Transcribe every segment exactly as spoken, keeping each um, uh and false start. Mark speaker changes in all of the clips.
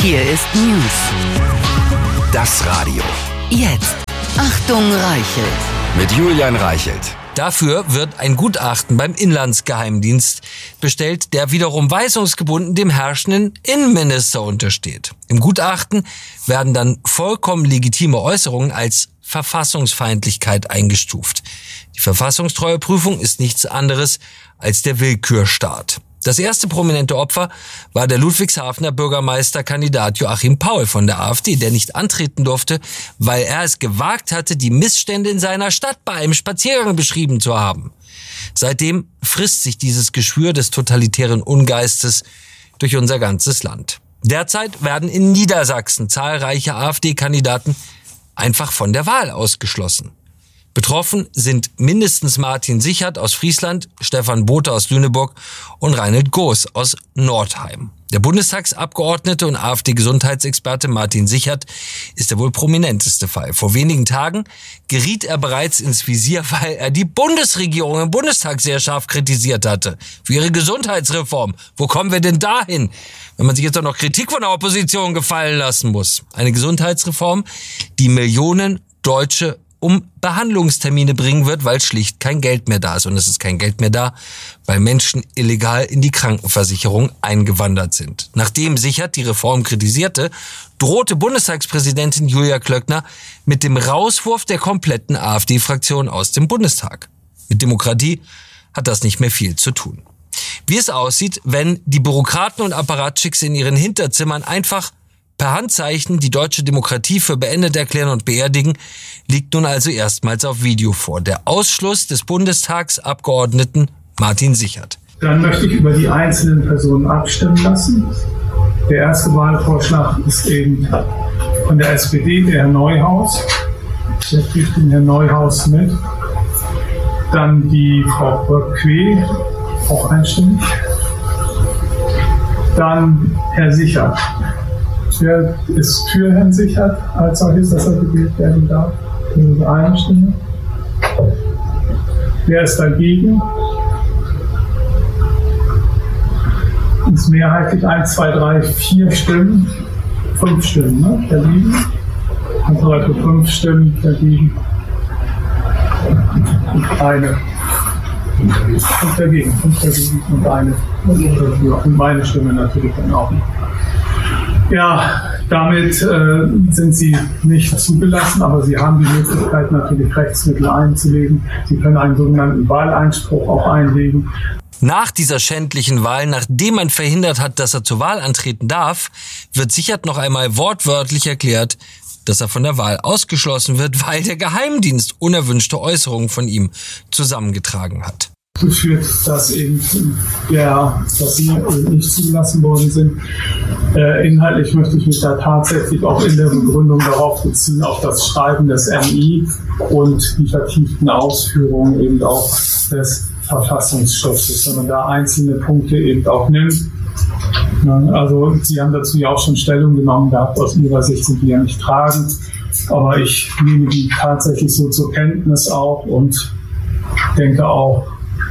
Speaker 1: Hier ist News.
Speaker 2: Das Radio.
Speaker 1: Jetzt. Achtung, Reichelt.
Speaker 2: Mit Julian Reichelt.
Speaker 3: Dafür wird ein Gutachten beim Inlandsgeheimdienst bestellt, der wiederum weisungsgebunden dem herrschenden Innenminister untersteht. Im Gutachten werden dann vollkommen legitime Äußerungen als Verfassungsfeindlichkeit eingestuft. Die Verfassungstreueprüfung ist nichts anderes als der Willkürstaat. Das erste prominente Opfer war der Ludwigshafener Bürgermeisterkandidat Joachim Paul von der AfD, der nicht antreten durfte, weil er es gewagt hatte, die Missstände in seiner Stadt bei einem Spaziergang beschrieben zu haben. Seitdem frisst sich dieses Geschwür des totalitären Ungeistes durch unser ganzes Land. Derzeit werden in Niedersachsen zahlreiche AfD-Kandidaten einfach von der Wahl ausgeschlossen. Betroffen sind mindestens Martin Sichert aus Friesland, Stefan Bothe aus Lüneburg und Reinhold Goos aus Nordheim. Der Bundestagsabgeordnete und AfD-Gesundheitsexperte Martin Sichert ist der wohl prominenteste Fall. Vor wenigen Tagen geriet er bereits ins Visier, weil er die Bundesregierung im Bundestag sehr scharf kritisiert hatte. Für ihre Gesundheitsreform. Wo kommen wir denn dahin, wenn man sich jetzt auch noch Kritik von der Opposition gefallen lassen muss? Eine Gesundheitsreform, die Millionen Deutsche um Behandlungstermine bringen wird, weil schlicht kein Geld mehr da ist. Und es ist kein Geld mehr da, weil Menschen illegal in die Krankenversicherung eingewandert sind. Nachdem Sichert die Reform kritisierte, drohte Bundestagspräsidentin Julia Klöckner mit dem Rauswurf der kompletten AfD-Fraktion aus dem Bundestag. Mit Demokratie hat das nicht mehr viel zu tun. Wie es aussieht, wenn die Bürokraten und Apparatschicks in ihren Hinterzimmern einfach per Handzeichen die deutsche Demokratie für beendet erklären und beerdigen, liegt nun also erstmals auf Video vor. Der Ausschluss des Bundestagsabgeordneten Martin Sichert.
Speaker 4: Dann möchte ich über die einzelnen Personen abstimmen lassen. Der erste Wahlvorschlag ist eben von der S P D, der Herr Neuhaus. Der kriegt den Herr Neuhaus mit. Dann die Frau Böck-Quee, auch einstimmig. Dann Herr Sichert. Wer ist für Herrn Sichert als solches, dass er gewählt werden darf? Das ist eine Stimme. Wer ist dagegen? Ist mehrheitlich eins, zwei, drei, vier Stimmen. Fünf Stimmen, ne? Dagegen. Also also fünf Stimmen dagegen. Und eine. Fünf dagegen, fünf dagegen und eine. Und meine Stimme natürlich dann auch. Ja, damit äh, sind sie nicht zugelassen, aber sie haben die Möglichkeit, natürlich Rechtsmittel einzulegen. Sie können einen sogenannten Wahleinspruch auch einlegen.
Speaker 3: Nach dieser schändlichen Wahl, nachdem man verhindert hat, dass er zur Wahl antreten darf, wird Sichert noch einmal wortwörtlich erklärt, dass er von der Wahl ausgeschlossen wird, weil der Geheimdienst unerwünschte Äußerungen von ihm zusammengetragen hat.
Speaker 4: Geführt, dass eben ja, dass sie nicht zugelassen worden sind. Äh, inhaltlich möchte ich mich da tatsächlich auch in der Begründung darauf beziehen, auf das Schreiben des M I und die vertieften Ausführungen eben auch des Verfassungsschutzes, wenn man da einzelne Punkte eben auch nimmt. Also Sie haben dazu ja auch schon Stellung genommen gehabt, aus Ihrer Sicht sind die ja nicht tragend, aber ich nehme die tatsächlich so zur Kenntnis auch und denke auch,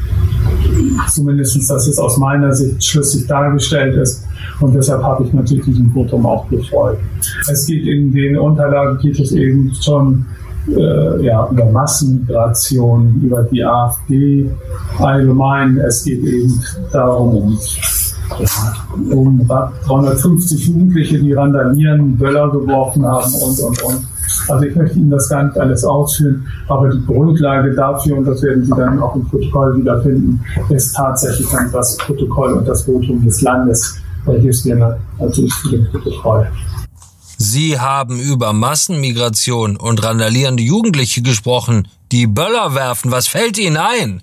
Speaker 4: zumindest, dass es aus meiner Sicht schlüssig dargestellt ist. Und deshalb habe ich natürlich diesen Votum auch gefreut. Es geht in den Unterlagen, geht es eben schon äh, ja, über Massenmigration, über die AfD allgemein. Es geht eben darum, um, um dreihundertfünfzig Jugendliche, die randalieren, Böller geworfen haben und, und, und. Also ich möchte Ihnen das gar nicht alles ausführen, aber die Grundlage dafür, und das werden Sie dann auch im Protokoll wiederfinden, ist tatsächlich dann das Protokoll und das Votum des Landes. Da gibt es natürlich für den Protokoll.
Speaker 3: Sie haben über Massenmigration und randalierende Jugendliche gesprochen, die Böller werfen. Was fällt Ihnen ein?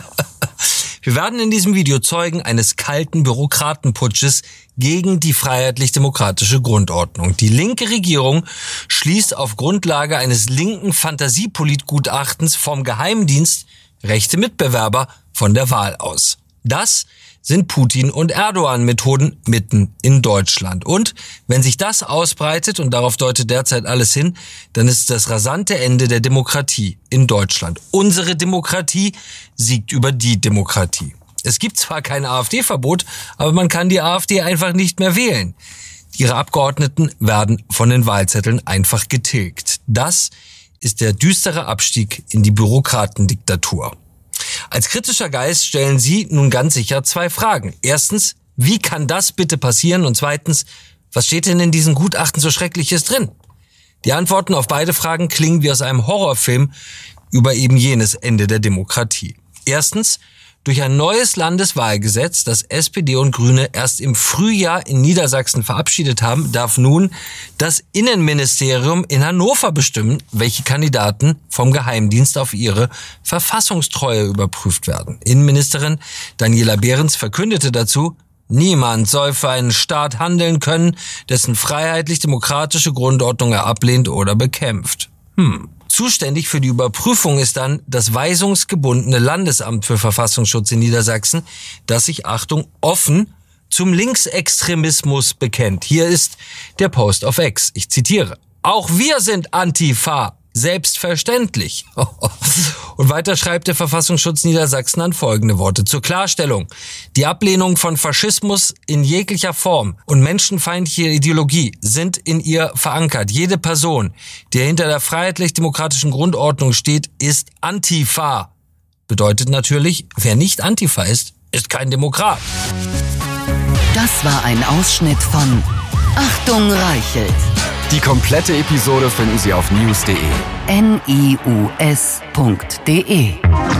Speaker 3: Wir werden in diesem Video Zeugen eines kalten Bürokratenputsches gegen die freiheitlich-demokratische Grundordnung. Die linke Regierung schließt auf Grundlage eines linken Fantasiepolitgutachtens vom Geheimdienst rechte Mitbewerber von der Wahl aus. Das sind Putin- und Erdogan-Methoden mitten in Deutschland. Und wenn sich das ausbreitet, und darauf deutet derzeit alles hin, dann ist das rasante Ende der Demokratie in Deutschland. Unsere Demokratie siegt über die Demokratie. Es gibt zwar kein AfD-Verbot, aber man kann die AfD einfach nicht mehr wählen. Ihre Abgeordneten werden von den Wahlzetteln einfach getilgt. Das ist der düstere Abstieg in die Bürokratendiktatur. Als kritischer Geist stellen Sie nun ganz sicher zwei Fragen. Erstens, wie kann das bitte passieren? Und zweitens, was steht denn in diesen Gutachten so Schreckliches drin? Die Antworten auf beide Fragen klingen wie aus einem Horrorfilm über eben jenes Ende der Demokratie. Erstens, durch ein neues Landeswahlgesetz, das S P D und Grüne erst im Frühjahr in Niedersachsen verabschiedet haben, darf nun das Innenministerium in Hannover bestimmen, welche Kandidaten vom Geheimdienst auf ihre Verfassungstreue überprüft werden. Innenministerin Daniela Behrens verkündete dazu: Niemand soll für einen Staat handeln können, dessen freiheitlich-demokratische Grundordnung er ablehnt oder bekämpft. Hm. Zuständig für die Überprüfung ist dann das weisungsgebundene Landesamt für Verfassungsschutz in Niedersachsen, das sich, Achtung, offen zum Linksextremismus bekennt. Hier ist der Post auf X. Ich zitiere: Auch wir sind Antifa. Selbstverständlich. Und weiter schreibt der Verfassungsschutz Niedersachsen an folgende Worte. Zur Klarstellung: Die Ablehnung von Faschismus in jeglicher Form und menschenfeindliche Ideologie sind in ihr verankert. Jede Person, die hinter der freiheitlich-demokratischen Grundordnung steht, ist Antifa. Bedeutet natürlich, wer nicht Antifa ist, ist kein Demokrat.
Speaker 1: Das war ein Ausschnitt von Achtung Reichelt.
Speaker 2: Die komplette Episode finden Sie auf news punkt de.
Speaker 1: N I U S punkt de